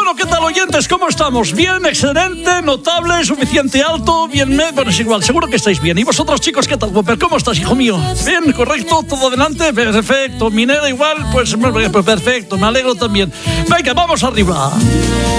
Bueno, ¿qué tal, oyentes? ¿Cómo estamos? ¿Bien? ¿Excelente? ¿Notable? ¿Suficiente alto? ¿Bien? Bueno, es igual, seguro que estáis bien. ¿Y vosotros, chicos, qué tal, Whopper? ¿Cómo estás, hijo mío? ¿Bien? ¿Correcto? ¿Todo adelante? Perfecto. ¿Minera igual? Pues perfecto, me alegro también. Venga, vamos arriba.